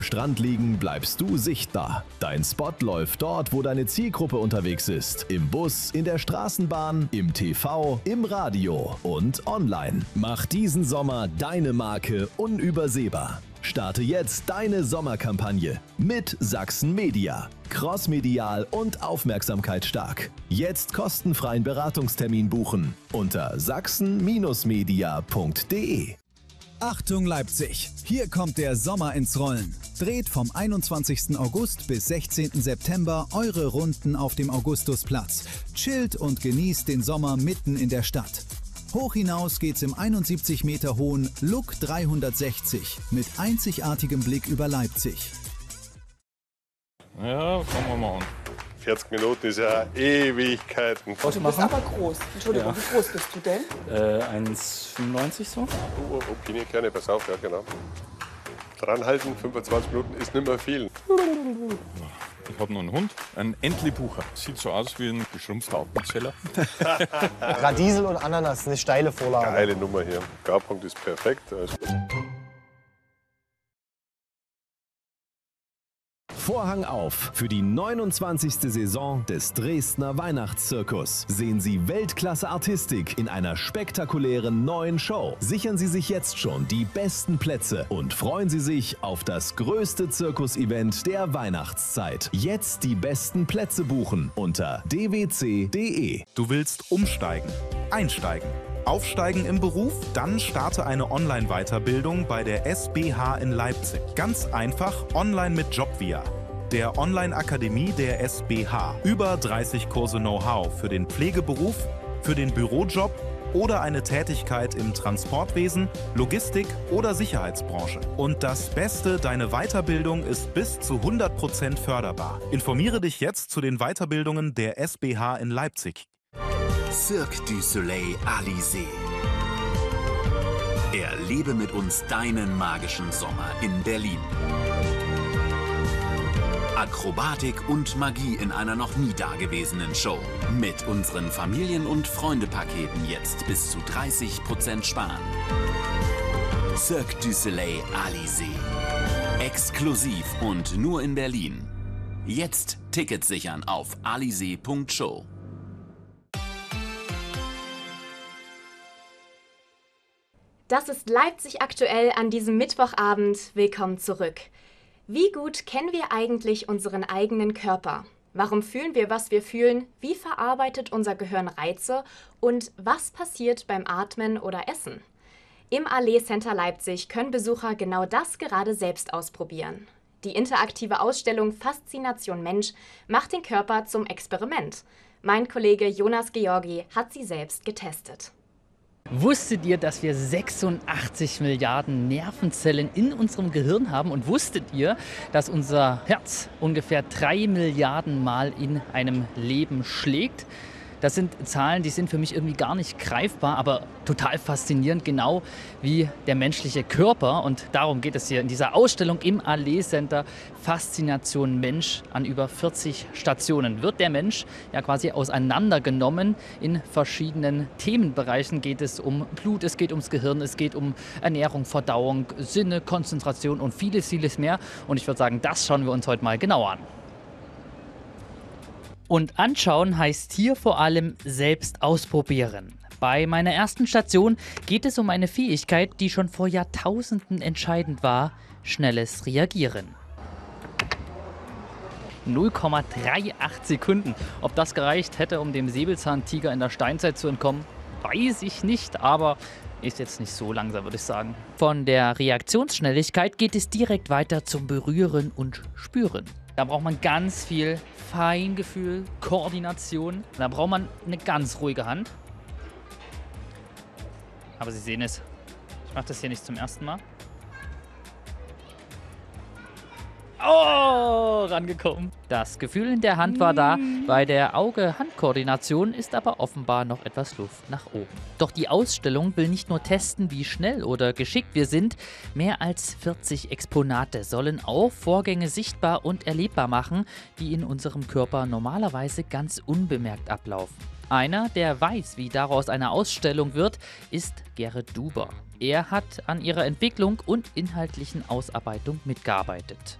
Strand liegen bleibst du sichtbar. Dein Spot läuft dort, wo deine Zielgruppe unterwegs ist. Im Bus, in der Straßenbahn, im TV, im Radio und online. Mach diesen Sommer deine Marke unübersehbar. Starte jetzt deine Sommerkampagne mit Sachsen Media. Crossmedial und aufmerksamkeitsstark. Jetzt kostenfreien Beratungstermin buchen unter sachsen-media.de. Achtung Leipzig, hier kommt der Sommer ins Rollen. Dreht vom 21. August bis 16. September eure Runden auf dem Augustusplatz. Chillt und genießt den Sommer mitten in der Stadt. Hoch hinaus geht's im 71 Meter hohen Look 360 mit einzigartigem Blick über Leipzig. Ja, fangen wir mal an. 40 Minuten ist ja Ewigkeiten. Du bist aber groß. Entschuldigung, wie groß bist du denn? 1,95 so. Okay, gerne, pass auf, ja genau. Dranhalten, 25 Minuten ist nicht mehr viel. Ich habe noch einen Hund, einen Entlebucher. Sieht so aus wie ein geschrumpfter Appenzeller. Radiesel und Ananas, eine steile Vorlage. Geile Nummer hier. Garpunkt ist perfekt. Vorhang auf für die 29. Saison des Dresdner Weihnachtszirkus. Sehen Sie Weltklasse-Artistik in einer spektakulären neuen Show. Sichern Sie sich jetzt schon die besten Plätze und freuen Sie sich auf das größte Zirkus-Event der Weihnachtszeit. Jetzt die besten Plätze buchen unter dwc.de. Du willst umsteigen, einsteigen, aufsteigen im Beruf? Dann starte eine Online-Weiterbildung bei der SBH in Leipzig. Ganz einfach online mit Jobvia, der Online-Akademie der SBH. Über 30 Kurse Know-how für den Pflegeberuf, für den Bürojob oder eine Tätigkeit im Transportwesen, Logistik oder Sicherheitsbranche. Und das Beste, deine Weiterbildung ist bis zu 100% förderbar. Informiere dich jetzt zu den Weiterbildungen der SBH in Leipzig. Cirque du Soleil Alizé. Erlebe mit uns deinen magischen Sommer in Berlin. Akrobatik und Magie in einer noch nie dagewesenen Show. Mit unseren Familien- und Freunde-Paketen jetzt bis zu 30% sparen. Cirque du Soleil Alizé. Exklusiv und nur in Berlin. Jetzt Tickets sichern auf alizé.show. Das ist Leipzig aktuell an diesem Mittwochabend. Willkommen zurück. Wie gut kennen wir eigentlich unseren eigenen Körper? Warum fühlen wir, was wir fühlen? Wie verarbeitet unser Gehirn Reize? Und was passiert beim Atmen oder Essen? Im Allee Center Leipzig können Besucher genau das gerade selbst ausprobieren. Die interaktive Ausstellung Faszination Mensch macht den Körper zum Experiment. Mein Kollege Jonas Georgi hat sie selbst getestet. Wusstet ihr, dass wir 86 Milliarden Nervenzellen in unserem Gehirn haben? Und wusstet ihr, dass unser Herz ungefähr 3 Milliarden Mal in einem Leben schlägt? Das sind Zahlen, die sind für mich irgendwie gar nicht greifbar, aber total faszinierend, genau wie der menschliche Körper. Und darum geht es hier in dieser Ausstellung im Allee Center Faszination Mensch an über 40 Stationen. Wird der Mensch ja quasi auseinandergenommen. In verschiedenen Themenbereichen geht es um Blut, es geht ums Gehirn, es geht um Ernährung, Verdauung, Sinne, Konzentration und vieles, vieles mehr. Und ich würde sagen, das schauen wir uns heute mal genauer an. Und anschauen heißt hier vor allem selbst ausprobieren. Bei meiner ersten Station geht es um eine Fähigkeit, die schon vor Jahrtausenden entscheidend war: schnelles Reagieren. 0,38 Sekunden. Ob das gereicht hätte, um dem Säbelzahntiger in der Steinzeit zu entkommen, weiß ich nicht, aber ist jetzt nicht so langsam, würde ich sagen. Von der Reaktionsschnelligkeit geht es direkt weiter zum Berühren und Spüren. Da braucht man ganz viel Feingefühl, Koordination. Da braucht man eine ganz ruhige Hand. Aber Sie sehen es, ich mache das hier nicht zum ersten Mal. Oh, rangekommen. Das Gefühl in der Hand war da. Bei der Auge-Hand-Koordination ist aber offenbar noch etwas Luft nach oben. Doch die Ausstellung will nicht nur testen, wie schnell oder geschickt wir sind. Mehr als 40 Exponate sollen auch Vorgänge sichtbar und erlebbar machen, die in unserem Körper normalerweise ganz unbemerkt ablaufen. Einer, der weiß, wie daraus eine Ausstellung wird, ist Gerrit Duber. Er hat an ihrer Entwicklung und inhaltlichen Ausarbeitung mitgearbeitet.